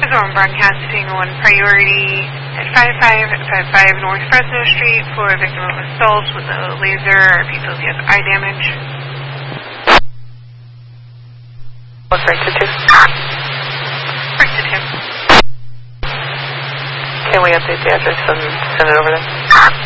Zone broadcasting on priority at 55 North Fresno Street for a victim of assault with a laser or piece of eye damage. What's right to 2? Right to 2. Can we update the address and send it over there?